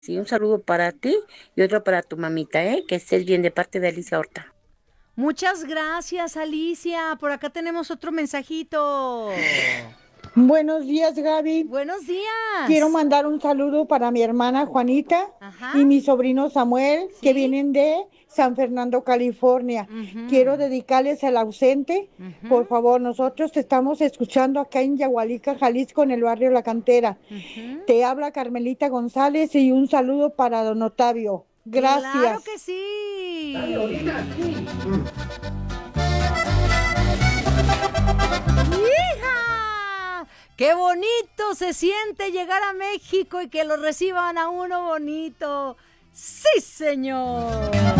Sí, un saludo para ti y otro para tu mamita, ¿eh? Que estés bien de parte de Alicia Horta. Muchas gracias, Alicia. Por acá tenemos otro mensajito. Buenos días, Gaby. Buenos Quiero días. mandar un saludo para mi hermana Juanita Ajá. y mi sobrino Samuel, que ¿Sí? vienen de San Fernando, California. Quiero Ujú, dedicarles al ausente. ujú, Por favor, nosotros te estamos escuchando acá en Yahualica, Jalisco, en el barrio La Cantera. ujú. Te habla Carmelita González y un saludo para don Otavio. Claro Gracias. que sí. ¡Hija! ¡Qué bonito se siente llegar a México y que lo reciban a uno bonito! ¡Sí, señor!